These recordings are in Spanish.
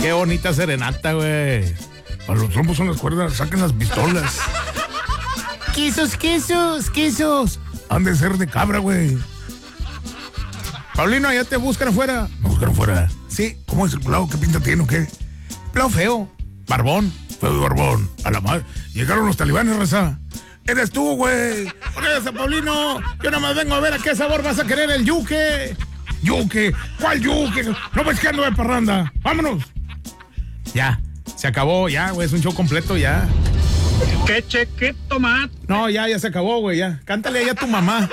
Qué bonita serenata, güey. Para los trompos son las cuerdas, saquen las pistolas. Quesos. Han de ser de cabra, güey. Paulino, ¿ya te buscan afuera? Me buscan afuera. Sí, ¿cómo es el pelado? ¿Qué pinta tiene o qué? Pelado feo. Barbón. Feo y barbón. A la madre. Llegaron los talibanes, raza. Eres tú, güey. Órale, Paulino. Yo nada más vengo a ver a qué sabor vas a querer el yuque. ¿Yuque? ¿Cuál yuque? No ves que ando de parranda. Vámonos. Ya. Se acabó, ya, güey. Es un show completo, ya. ¿Qué chequito, man? No, ya se acabó, güey, ya. Cántale ahí a tu mamá.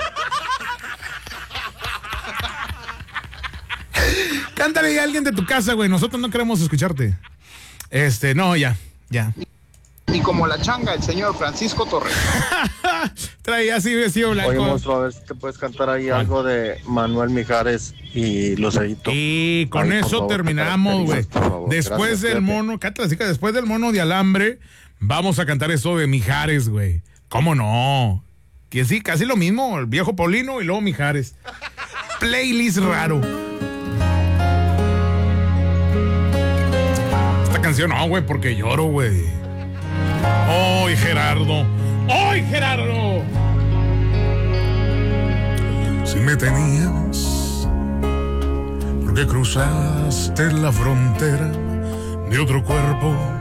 Cántale a alguien de tu casa, güey. Nosotros no queremos escucharte. No, ya. Y como la changa, el señor Francisco Torres. Traía así vestido blanco. Oye, monstruo, a ver si te puedes cantar ahí algo de Manuel Mijares y Lucerito. Y con Ay, eso favor, terminamos, güey. Después Gracias, del fíjate. mono, cántala, chica, después del mono de alambre, vamos a cantar eso de Mijares, güey. ¿Cómo no? Que sí, casi lo mismo, el viejo Paulino y luego Mijares. Playlist raro. Esta canción no, güey, porque lloro, güey. ¡Ay, Gerardo! ¡Ay, Gerardo! Si me tenías, porque cruzaste la frontera de otro cuerpo